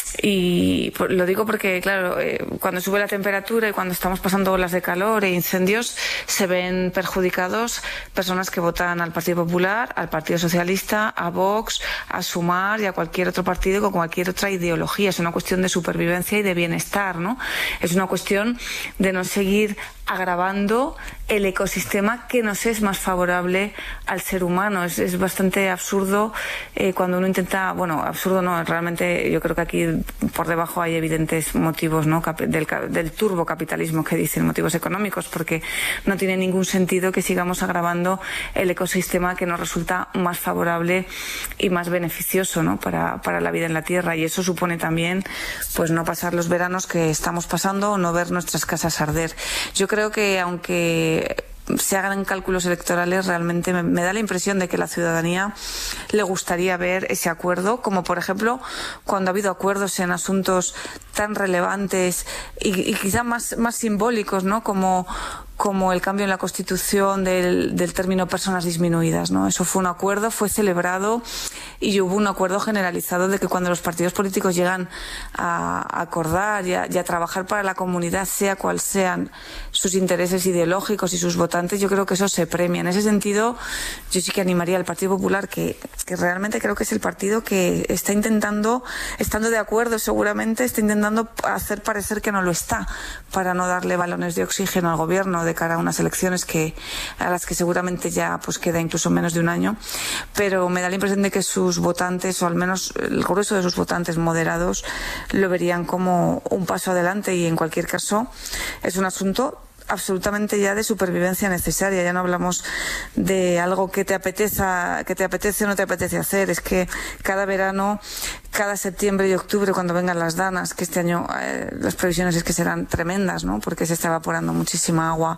y lo digo porque, claro, cuando sube la temperatura y cuando estamos pasando olas de calor e incendios, se ven perjudicados personas que votan al Partido Popular, al Partido Socialista, a Vox, a Sumar y a cualquier otro partido con cualquier otra ideología. Es una cuestión de supervivencia y de bienestar, ¿no? Es una cuestión de no seguir agravando el ecosistema que nos es más favorable al ser humano. Es bastante absurdo cuando uno intenta, bueno, absurdo no, realmente yo creo que aquí por debajo hay evidentes motivos, ¿no? del turbocapitalismo que dicen, motivos económicos, porque no tiene ningún sentido que sigamos agravando el ecosistema que nos resulta más favorable y más beneficioso, ¿no? para la vida en la Tierra, y eso supone también pues no pasar los veranos que estamos pasando o no ver nuestras casas arder. Yo creo que aunque se hagan cálculos electorales, realmente me da la impresión de que la ciudadanía le gustaría ver ese acuerdo, como por ejemplo cuando ha habido acuerdos en asuntos tan relevantes y quizá más simbólicos, ¿no? Como el cambio en la Constitución del término personas disminuidas, ¿no? Eso fue un acuerdo, fue celebrado, y hubo un acuerdo generalizado de que cuando los partidos políticos llegan a acordar y a trabajar para la comunidad, sea cual sean sus intereses ideológicos y sus votantes, yo creo que eso se premia. En ese sentido, yo sí que animaría al Partido Popular, que realmente creo que es el partido que está intentando, estando de acuerdo seguramente, está intentando hacer parecer que no lo está, para no darle balones de oxígeno al gobierno de cara a unas elecciones a las que seguramente ya pues queda incluso menos de un año, pero me da la impresión de que sus votantes, o al menos el grueso de sus votantes moderados, lo verían como un paso adelante, y en cualquier caso es un asunto absolutamente ya de supervivencia necesaria. Ya no hablamos de algo que te apetece o no te apetece hacer. Es que cada verano, cada septiembre y octubre, cuando vengan las danas, que este año las previsiones es que serán tremendas, ¿no? Porque se está evaporando muchísima agua,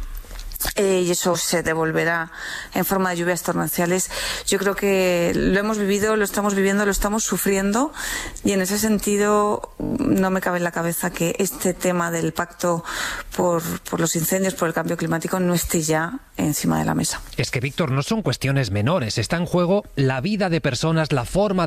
y eso se devolverá en forma de lluvias torrenciales. Yo creo que lo hemos vivido, lo estamos viviendo, lo estamos sufriendo, y en ese sentido no me cabe en la cabeza que este tema del pacto por los incendios, por el cambio climático, no esté ya encima de la mesa. Es que, Víctor, no son cuestiones menores. Está en juego la vida de personas, la forma